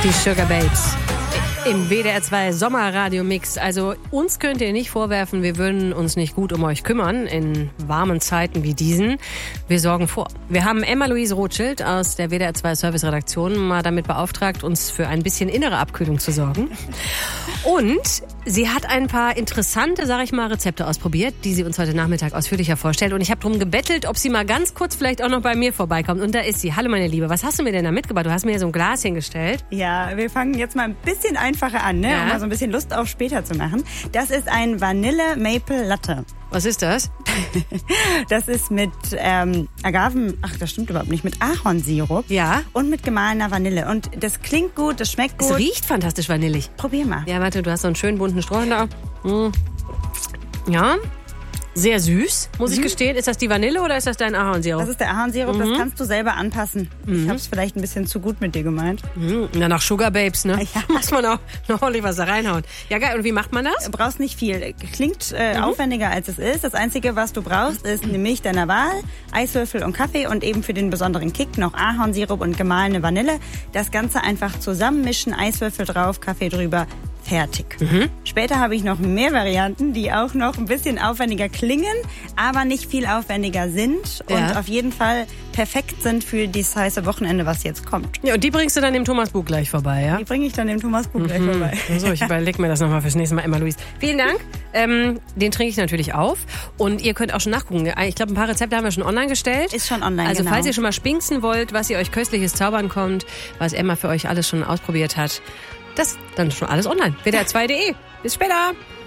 Die Sugar Babes im WDR 2 Sommerradio-Mix. Also uns könnt ihr nicht vorwerfen, wir würden uns nicht gut um euch kümmern in warmen Zeiten wie diesen. Wir sorgen vor. Wir haben Emma-Louise Rothschild aus der WDR 2 Service-Redaktion mal damit beauftragt, uns für ein bisschen innere Abkühlung zu sorgen. Und sie hat ein paar interessante, sag ich mal, Rezepte ausprobiert, die sie uns heute Nachmittag ausführlicher vorstellt. Und ich habe darum gebettelt, ob sie mal ganz kurz vielleicht auch noch bei mir vorbeikommt. Und da ist sie. Hallo meine Liebe, was hast du mir denn da mitgebracht? Du hast mir hier so ein Glas hingestellt. Ja, wir fangen jetzt mal ein bisschen einfacher an, ne? Ja. Um mal so ein bisschen Lust auf später zu machen. Das ist ein Vanille Maple Latte. Was ist das? Das ist mit das stimmt überhaupt nicht, mit Ahornsirup. Ja. Und mit gemahlener Vanille. Und das klingt gut, das schmeckt gut. Es riecht fantastisch vanillig. Probier mal. Ja, warte, du hast so einen schönen bunten Strohhalm da. Ja, sehr süß, muss ich gestehen. Ist das die Vanille oder ist das dein Ahornsirup? Das ist der Ahornsirup, das kannst du selber anpassen. Ich habe es vielleicht ein bisschen zu gut mit dir gemeint. Na, nach Sugar Babes, ne? Ja. Muss man auch noch ordentlich was da reinhauen. Ja, geil. Und wie macht man das? Du brauchst nicht viel. Klingt aufwendiger, als es ist. Das Einzige, was du brauchst, ist eine Milch deiner Wahl, Eiswürfel und Kaffee und eben für den besonderen Kick noch Ahornsirup und gemahlene Vanille. Das Ganze einfach zusammenmischen, Eiswürfel drauf, Kaffee drüber. Fertig. Später habe ich noch mehr Varianten, die auch noch ein bisschen aufwendiger klingen, aber nicht viel aufwendiger sind und auf jeden Fall perfekt sind für dieses heiße Wochenende, was jetzt kommt. Ja, und die bringst du dann dem Thomas Buch gleich vorbei, ja? Die bringe ich dann dem Thomas Buch gleich vorbei. So, ich überlege mir das nochmal fürs nächste Mal, Emma-Louise. Vielen Dank. Den trinke ich natürlich auf. Und ihr könnt auch schon nachgucken. Ich glaube, ein paar Rezepte haben wir schon online gestellt. Ist schon online, Also genau. falls ihr schon mal spinksen wollt, was ihr euch köstliches zaubern kommt, was Emma für euch alles schon ausprobiert hat, das dann schon alles online. WDR2.de. Bis später.